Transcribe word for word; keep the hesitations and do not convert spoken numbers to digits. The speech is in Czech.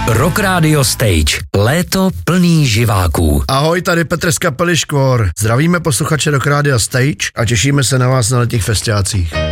Rock Radio Stage. Léto plný živáků. Ahoj, tady Petr z kapely Škvor. Zdravíme posluchače Rock Radio Stage a těšíme se na vás na letních festiácích.